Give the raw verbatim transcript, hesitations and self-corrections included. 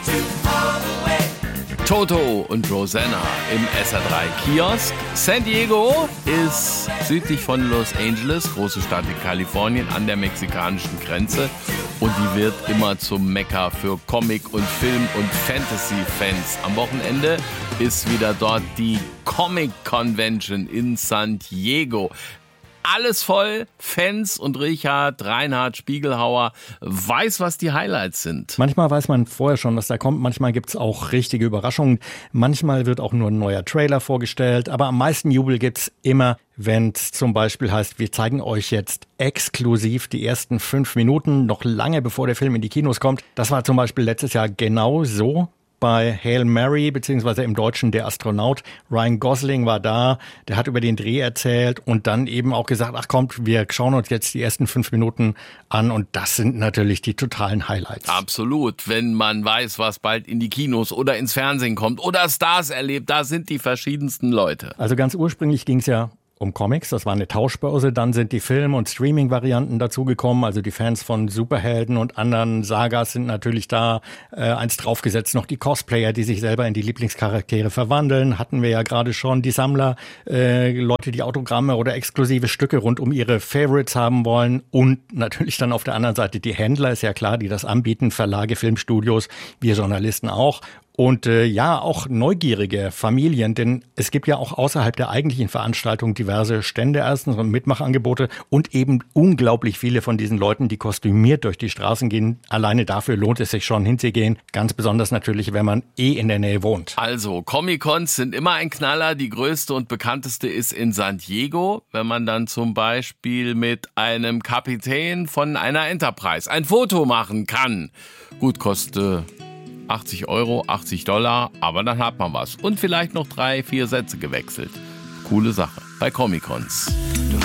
Toto und Rosanna im S R drei Kiosk. San Diego ist südlich von Los Angeles, große Stadt in Kalifornien, an der mexikanischen Grenze. Und die wird immer zum Mekka für Comic- und Film- und Fantasy-Fans. Am Wochenende ist wieder dort die Comic Convention in San Diego. Alles voll, Fans, und Richard Reinhard Spiegelhauer weiß, was die Highlights sind. Manchmal weiß man vorher schon, was da kommt. Manchmal gibt's auch richtige Überraschungen. Manchmal wird auch nur ein neuer Trailer vorgestellt. Aber am meisten Jubel gibt's immer, wenn es zum Beispiel heißt, wir zeigen euch jetzt exklusiv die ersten fünf Minuten, noch lange bevor der Film in die Kinos kommt. Das war zum Beispiel letztes Jahr genau so. Bei Hail Mary, beziehungsweise im Deutschen Der Astronaut. Ryan Gosling war da, der hat über den Dreh erzählt und dann eben auch gesagt, ach kommt, wir schauen uns jetzt die ersten fünf Minuten an, und das sind natürlich die totalen Highlights. Absolut, wenn man weiß, was bald in die Kinos oder ins Fernsehen kommt oder Stars erlebt, da sind die verschiedensten Leute. Also ganz ursprünglich ging es ja um Comics, das war eine Tauschbörse, dann sind die Film- und Streaming-Varianten dazugekommen, also die Fans von Superhelden und anderen Sagas sind natürlich da, äh, eins draufgesetzt, noch die Cosplayer, die sich selber in die Lieblingscharaktere verwandeln, hatten wir ja gerade schon, die Sammler, äh, Leute, die Autogramme oder exklusive Stücke rund um ihre Favorites haben wollen, und natürlich dann auf der anderen Seite die Händler, ist ja klar, die das anbieten, Verlage, Filmstudios, wir Journalisten auch. Und äh, ja, auch neugierige Familien, denn es gibt ja auch außerhalb der eigentlichen Veranstaltung diverse Stände erstens und Mitmachangebote und eben unglaublich viele von diesen Leuten, die kostümiert durch die Straßen gehen. Alleine dafür lohnt es sich schon hinzugehen, ganz besonders natürlich, wenn man eh in der Nähe wohnt. Also, Comic-Cons sind immer ein Knaller, die größte und bekannteste ist in San Diego, wenn man dann zum Beispiel mit einem Kapitän von einer Enterprise ein Foto machen kann. Gut, kostet achtzig Euro, achtzig Dollar, aber dann hat man was. Und vielleicht noch drei, vier Sätze gewechselt. Coole Sache bei Comic-Cons.